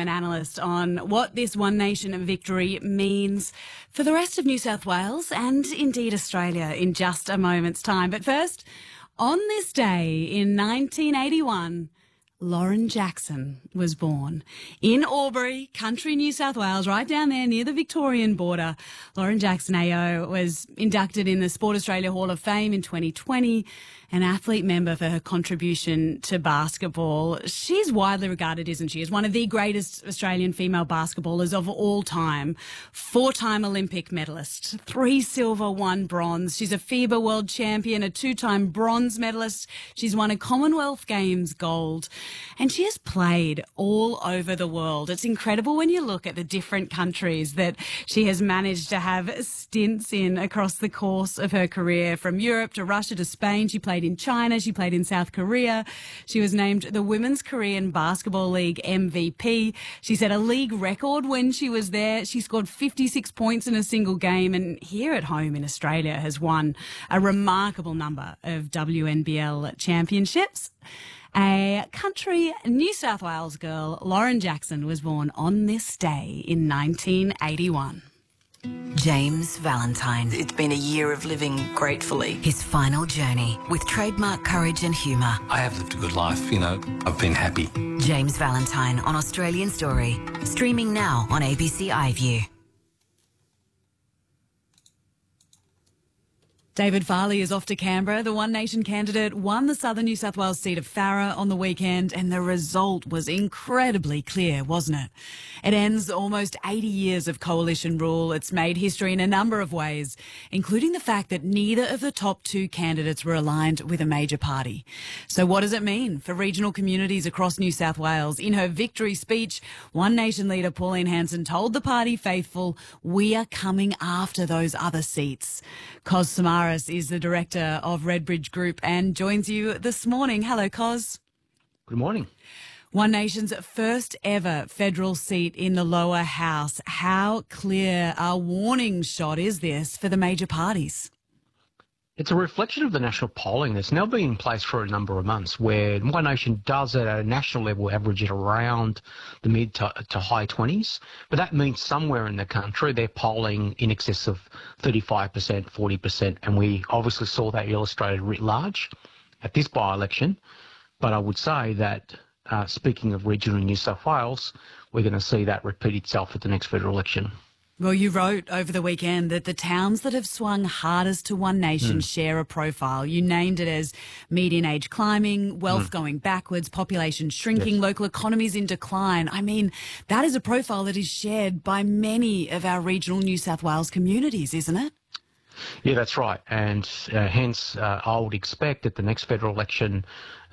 an analyst on what this One Nation victory means for the rest of New South Wales and indeed Australia in just a moment's time. But first, on this day in 1981, Lauren Jackson was born in Albury, country New South Wales, right down there near the Victorian border. Lauren Jackson AO was inducted in the Sport Australia Hall of Fame in 2020, an athlete member for her contribution to basketball. She's widely regarded, isn't she, as one of the greatest Australian female basketballers of all time. 4-time Olympic medalist, 3 silver, 1 bronze. She's a FIBA world champion, a 2-time bronze medalist. She's won a Commonwealth Games gold. And she has played all over the world. It's incredible when you look at the different countries that she has managed to have stints in across the course of her career, from Europe to Russia to Spain. She played in China. She played in South Korea. She was named the Women's Korean Basketball League MVP. She set a league record when she was there. She scored 56 points in a single game, and here at home in Australia has won a remarkable number of WNBL championships. A country New South Wales girl, Lauren Jackson, was born on this day in 1981. James Valentine. It's been a year of living gratefully. His final journey with trademark courage and humour. I have lived a good life, I've been happy. James Valentine on Australian Story. Streaming now on ABC iView. David Farley is off to Canberra. The One Nation candidate won the southern New South Wales seat of Farrer on the weekend, and the result was incredibly clear, wasn't it? It ends almost 80 years of coalition rule. It's made history in a number of ways, including the fact that neither of the top 2 candidates were aligned with a major party. So what does it mean for regional communities across New South Wales? In her victory speech, One Nation leader Pauline Hanson told the party faithful, "We are coming after those other seats." Cos Samaras is the director of Redbridge Group and joins you this morning. Hello, Cos. Good morning. One Nation's first ever federal seat in the lower house. How clear a warning shot is this for the major parties? It's a reflection of the national polling that's now been in place for a number of months, where One Nation does at a national level average at around the mid to high 20s. But that means somewhere in the country they're polling in excess of 35%, 40%. And we obviously saw that illustrated writ large at this by-election. But I would say that speaking of regional New South Wales, we're going to see that repeat itself at the next federal election. Well, you wrote over the weekend that the towns that have swung hardest to One Nation share a profile. You named it as median age climbing, wealth going backwards, population shrinking, local economies in decline. I mean, that is a profile that is shared by many of our regional New South Wales communities, isn't it? Yeah, that's right. And hence, I would expect at the next federal election,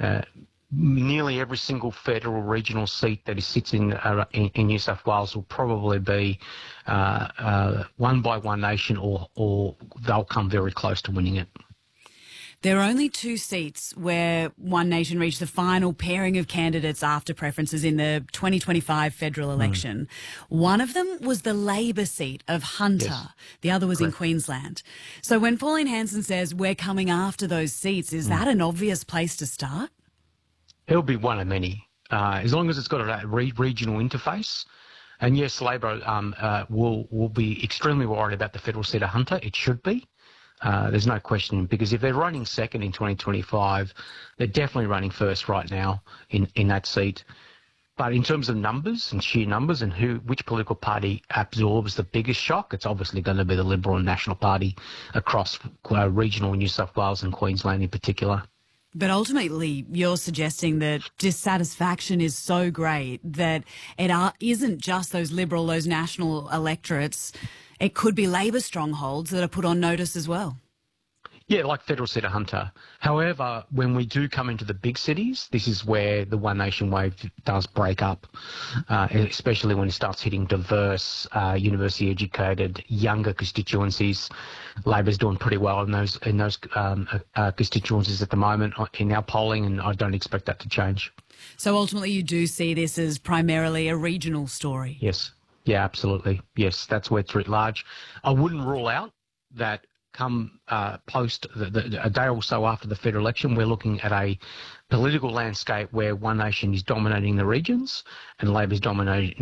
nearly every single federal regional seat that sits in New South Wales will probably be won by One Nation, or they'll come very close to winning it. There are only 2 seats where One Nation reached the final pairing of candidates after preferences in the 2025 federal election. One of them was the Labor seat of Hunter. Yes. The other was in Queensland. So when Pauline Hanson says we're coming after those seats, is that an obvious place to start? It'll be one of many, as long as it's got a regional interface. And yes, Labor will be extremely worried about the federal seat of Hunter. It should be. There's no question, because if they're running second in 2025, they're definitely running first right now in that seat. But in terms of numbers and sheer numbers and which political party absorbs the biggest shock, it's obviously going to be the Liberal and National Party across regional New South Wales and Queensland in particular. But ultimately, you're suggesting that dissatisfaction is so great that it isn't just those Liberal, those national electorates. It could be Labor strongholds that are put on notice as well. Yeah, like federal seat of Hunter. However, when we do come into the big cities, this is where the One Nation wave does break up, especially when it starts hitting diverse, university-educated, younger constituencies. Labor's doing pretty well in those constituencies at the moment in our polling, and I don't expect that to change. So ultimately, you do see this as primarily a regional story? Yes. Yeah, absolutely. Yes, that's where it's writ large. I wouldn't rule out that come post a day or so after the federal election, we're looking at a political landscape where One Nation is dominating the regions and Labor's dominating